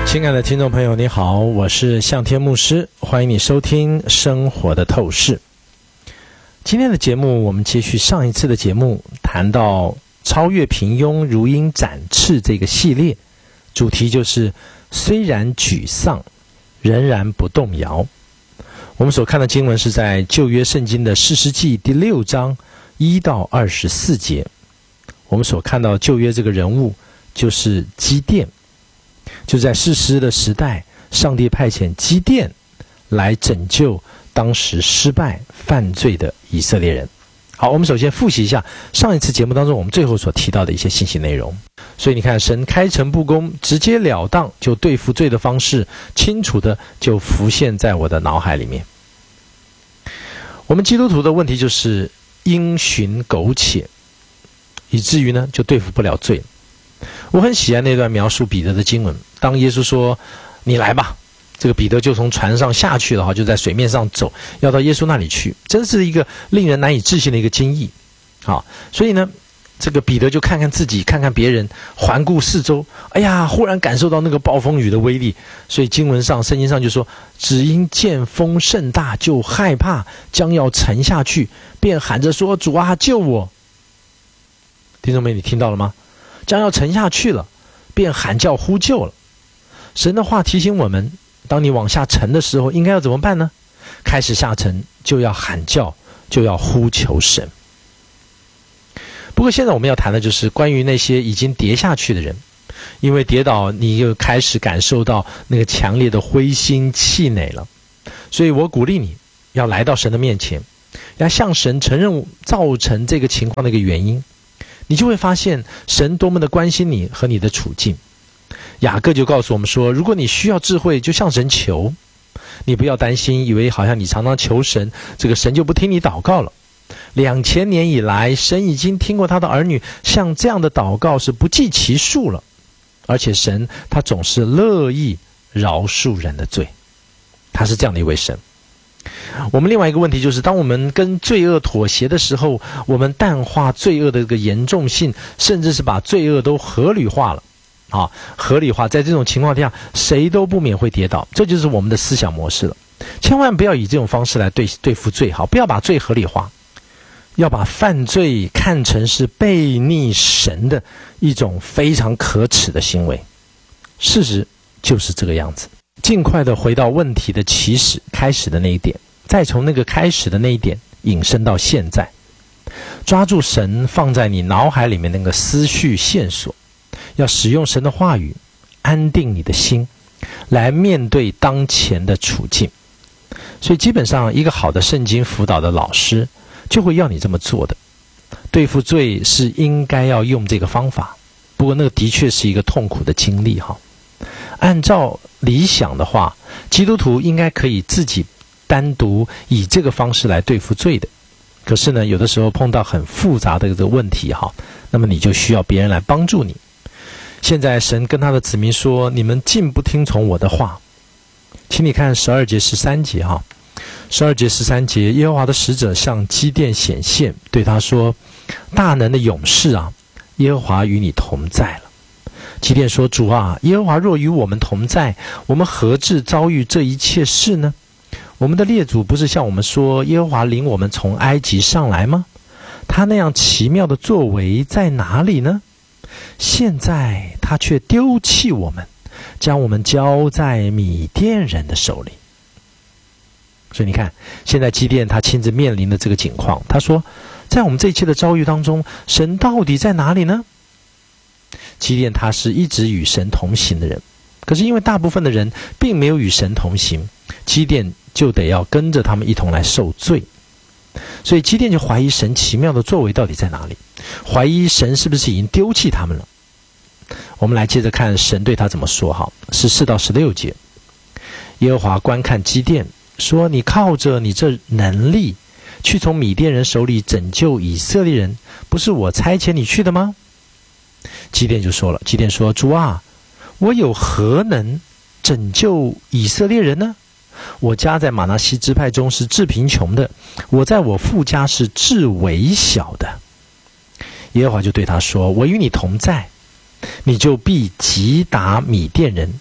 亲爱的听众朋友，你好，我是向天牧师，欢迎你收听生活的透视。今天的节目，我们接续上一次的节目，谈到超越平庸如鹰展翅这个系列，主题就是虽然沮丧，仍然不动摇。我们所看的经文是在旧约圣经的士师记第6章1到24节。我们所看到旧约这个人物就是基甸，就在士师的时代，上帝派遣基甸来拯救当时失败犯罪的以色列人。好，我们首先复习一下上一次节目当中我们最后所提到的一些信息内容。所以你看，神开诚布公，直截了当就对付罪的方式，清楚的就浮现在我的脑海里面。我们基督徒的问题就是因循苟且，以至于呢就对付不了罪。我很喜爱那段描述彼得的经文，当耶稣说你来吧，这个彼得就从船上下去了，就在水面上走，要到耶稣那里去，真是一个令人难以置信的一个经历。好，所以呢这个彼得就看看自己，看看别人，环顾四周，哎呀，忽然感受到那个暴风雨的威力。所以圣经上就说，只因见风甚大，就害怕，将要沉下去，便喊着说，主啊，救我。听众们，你听到了吗？将要沉下去了，便喊叫呼救了。神的话提醒我们，当你往下沉的时候，应该要怎么办呢？开始下沉，就要喊叫，就要呼求神。不过现在我们要谈的就是关于那些已经跌下去的人，因为跌倒，你又开始感受到那个强烈的灰心气馁了。所以我鼓励你要来到神的面前，要向神承认造成这个情况的一个原因，你就会发现神多么的关心你和你的处境。雅各就告诉我们说，如果你需要智慧，就向神求，你不要担心，以为好像你常常求神，这个神就不听你祷告了。2000年以来，神已经听过他的儿女像这样的祷告是不计其数了，而且神他总是乐意饶恕人的罪，他是这样的一位神。我们另外一个问题就是，当我们跟罪恶妥协的时候，我们淡化罪恶的这个严重性，甚至是把罪恶都合理化了。合理化，在这种情况下，谁都不免会跌倒，这就是我们的思想模式了。千万不要以这种方式来对付罪，不要把罪合理化，要把犯罪看成是悖逆神的一种非常可耻的行为。事实就是这个样子。尽快的回到问题的起始开始的那一点，再从那个开始的那一点引申到现在，抓住神放在你脑海里面那个思绪线索，要使用神的话语安定你的心，来面对当前的处境。所以基本上一个好的圣经辅导的老师就会要你这么做的。对付罪是应该要用这个方法，不过那个的确是一个痛苦的经历。按照理想的话，基督徒应该可以自己单独以这个方式来对付罪的。可是呢，有的时候碰到很复杂的这个问题，那么你就需要别人来帮助你。现在神跟他的子民说，你们竟不听从我的话。请你看12节13节12节13节，耶和华的使者向基甸显现，对他说，大能的勇士啊，耶和华与你同在了。基甸说，主啊，耶和华若与我们同在，我们何至遭遇这一切事呢？我们的列祖不是向我们说，耶和华领我们从埃及上来吗？他那样奇妙的作为在哪里呢？现在他却丢弃我们，将我们交在米甸人的手里。所以你看，现在基甸他亲自面临的这个境况，他说，在我们这一切的遭遇当中，神到底在哪里呢？基甸他是一直与神同行的人，可是因为大部分的人并没有与神同行，基甸就得要跟着他们一同来受罪。所以基甸就怀疑神奇妙的作为到底在哪里，怀疑神是不是已经丢弃他们了。我们来接着看神对他怎么说14到16节。耶和华观看基甸，说，你靠着你这能力去从米甸人手里拯救以色列人，不是我差遣你去的吗？基甸就说了，基甸说，主啊，我有何能拯救以色列人呢？我家在玛拿西支派中是至贫穷的，我在我父家是至微小的。耶和华就对他说，我与你同在，你就必击打米甸人，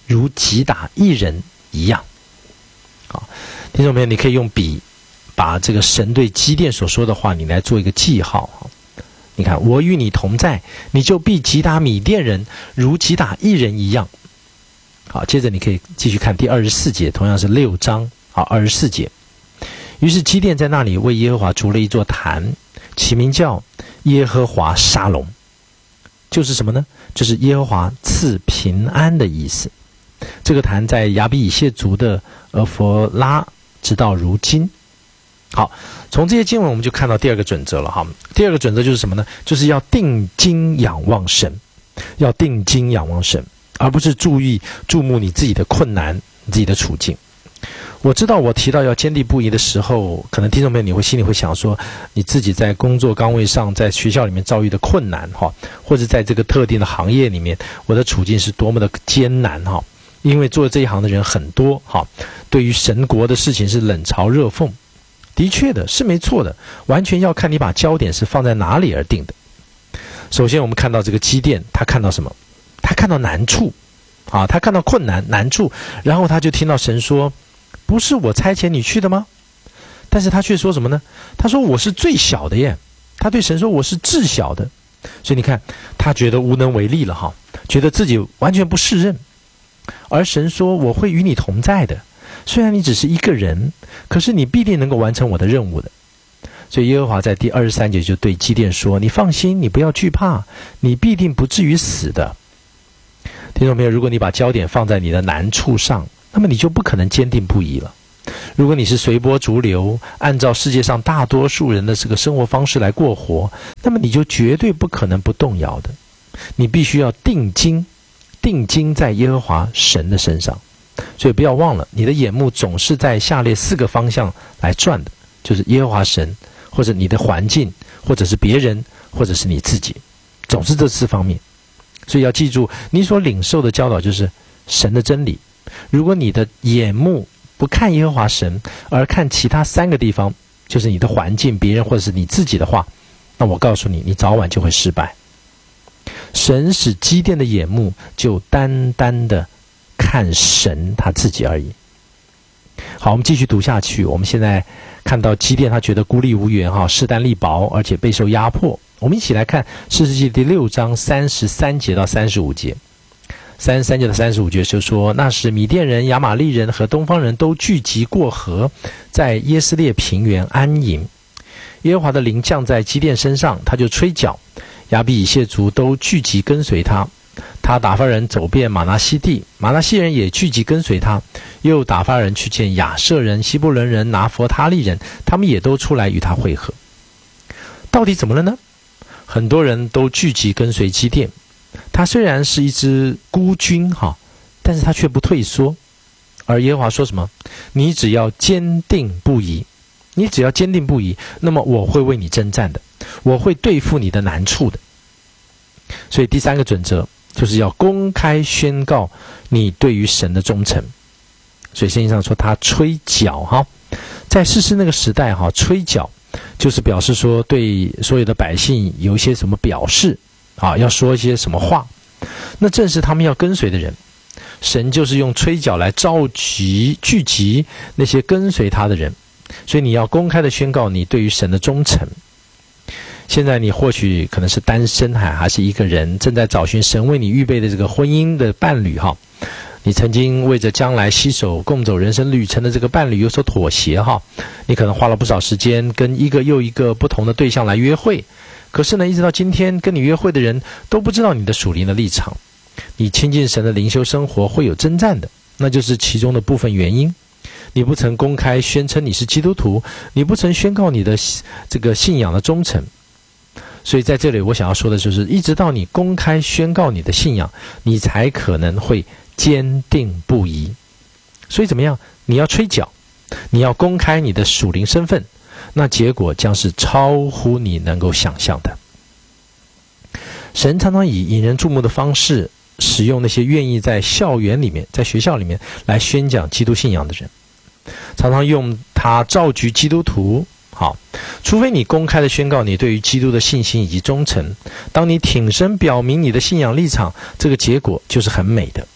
如击打一人一样。好，听众朋友，你可以用笔把这个神对基甸所说的话，你来做一个记号。你看，我与你同在，你就必击打米甸人，如击打一人一样。好，接着你可以继续看第24节，同样是6章24节。于是基甸在那里为耶和华筑了一座坛，起名叫耶和华沙龙，就是什么呢？就是耶和华赐平安的意思。这个坛在亚比以谢族的俄弗拉，直到如今。好，从这些经文我们就看到第二个准则了哈。第二个准则就是什么呢？就是要定睛仰望神，要定睛仰望神，而不是注目你自己的困难、你自己的处境。我知道我提到要坚定不移的时候，可能听众朋友你会心里会想说，你自己在工作岗位上，在学校里面遭遇的困难哈，或者在这个特定的行业里面，我的处境是多么的艰难哈。因为做这一行的人很多哈，对于神国的事情是冷嘲热讽。的确的，是没错的，完全要看你把焦点是放在哪里而定的。首先我们看到这个基甸，他看到什么？他看到难处啊，他看到困难难处，然后他就听到神说，不是我差遣你去的吗？但是他却说什么呢？他说我是最小的耶，他对神说我是至小的。所以你看，他觉得无能为力了哈，觉得自己完全不适任。而神说我会与你同在的，虽然你只是一个人，可是你必定能够完成我的任务的。所以耶和华在第23节就对基甸说，你放心，你不要惧怕，你必定不至于死的。听众朋友，如果你把焦点放在你的难处上，那么你就不可能坚定不移了。如果你是随波逐流，按照世界上大多数人的这个生活方式来过活，那么你就绝对不可能不动摇的。你必须要定睛在耶和华神的身上。所以不要忘了，你的眼目总是在下列4个方向来转的，就是耶和华神，或者你的环境，或者是别人，或者是你自己，总是这4方面。所以要记住，你所领受的教导就是神的真理。如果你的眼目不看耶和华神，而看其他3个地方，就是你的环境、别人或者是你自己的话，那我告诉你，你早晚就会失败。神使基甸的眼目就单单的看神他自己而已。好，我们继续读下去。我们现在看到基甸他觉得孤立无援哈，势单力薄，而且备受压迫。我们一起来看士师记第6章33节到35节。33节到35节就说，那时米甸人、亚玛利人和东方人都聚集过河，在耶斯列平原安营。耶和华的灵降在基甸身上，他就吹角，亚比以谢族都聚集跟随他。他打发人走遍玛拿西地，玛拿西人也聚集跟随他，又打发人去见亚设人、希伯伦人、拿弗他利人，他们也都出来与他会合。到底怎么了呢？很多人都聚集跟随基甸，他虽然是一支孤军哈，但是他却不退缩。而耶和华说什么？你只要坚定不移，你只要坚定不移，那么我会为你征战的，我会对付你的难处的。所以第3个准则就是要公开宣告你对于神的忠诚。所以圣经上说他吹角哈，在士师那个时代哈，吹角就是表示说对所有的百姓有一些什么表示啊，要说一些什么话。那正是他们要跟随的人，神就是用吹角来聚集那些跟随他的人。所以你要公开的宣告你对于神的忠诚。现在你或许可能是单身还是一个人，正在找寻神为你预备的这个婚姻的伴侣哈。你曾经为着将来携手共走人生旅程的这个伴侣有所妥协哈。你可能花了不少时间跟一个又一个不同的对象来约会，可是呢，一直到今天跟你约会的人都不知道你的属灵的立场。你亲近神的灵修生活会有征战的，那就是其中的部分原因。你不曾公开宣称你是基督徒，你不曾宣告你的这个信仰的忠诚。所以在这里我想要说的就是，一直到你公开宣告你的信仰，你才可能会坚定不移。所以怎么样？你要吹角，你要公开你的属灵身份，那结果将是超乎你能够想象的。神常常以引人注目的方式使用那些愿意在校园里面、在学校里面来宣讲基督信仰的人，常常用他召集基督徒。好，除非你公开的宣告你对于基督的信心以及忠诚，当你挺身表明你的信仰立场，这个结果就是很美的，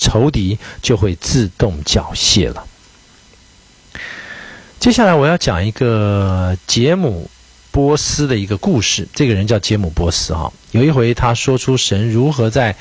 仇敌就会自动缴械了。接下来我要讲一个杰姆波斯的一个故事。这个人叫杰姆波斯哈，有一回他说出神如何在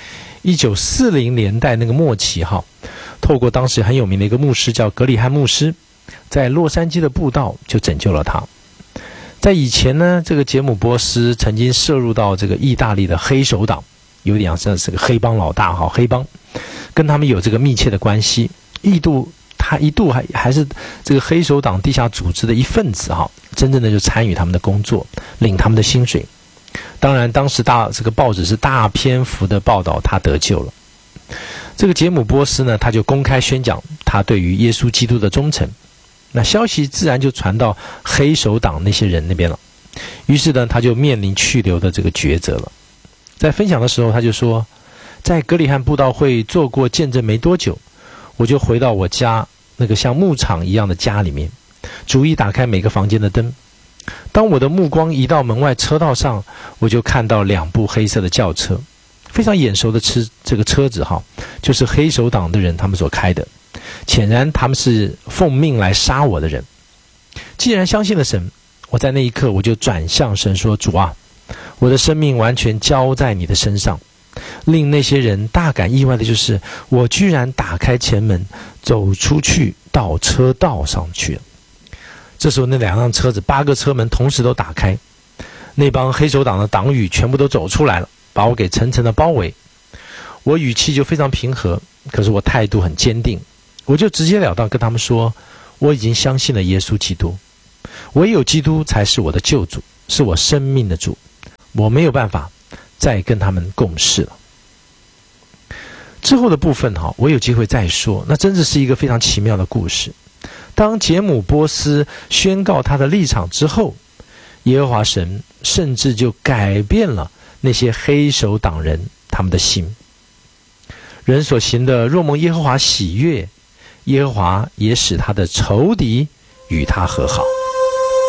1940年代那个末期哈，透过当时很有名的一个牧师叫格里汉牧师，在洛杉矶的布道就拯救了他。在以前呢，这个杰姆波斯曾经涉入到这个意大利的黑手党，有点像是个黑帮老大哈，黑帮跟他们有这个密切的关系，他一度还是这个黑手党地下组织的一份子哈，真正的就参与他们的工作，领他们的薪水。当然当时这个报纸是大篇幅的报道他得救了。这个杰姆波斯呢，他就公开宣讲他对于耶稣基督的忠诚，那消息自然就传到黑手党那些人那边了。于是呢，他就面临去留的这个抉择了。在分享的时候他就说，在格里汉布道会做过见证没多久，我就回到我家那个像牧场一样的家里面，逐一打开每个房间的灯。当我的目光移到门外车道上，我就看到2部黑色的轿车，非常眼熟的这个车子哈，就是黑手党的人他们所开的，显然他们是奉命来杀我的人。既然相信了神，我在那一刻我就转向神说，主啊，我的生命完全交在你的身上。令那些人大感意外的就是，我居然打开前门走出去到车道上去了。这时候那2辆车子8个车门同时都打开，那帮黑手党的党羽全部都走出来了，把我给层层的包围。我语气就非常平和，可是我态度很坚定，我就直截了当跟他们说，我已经相信了耶稣基督，唯有基督才是我的救主，是我生命的主，我没有办法再跟他们共事了。之后的部分我有机会再说，那真的是一个非常奇妙的故事。当杰姆波斯宣告他的立场之后，耶和华神甚至就改变了那些黑手党人他们的心。人所行的若蒙耶和华喜悦，耶和华也使他的仇敌与他和好。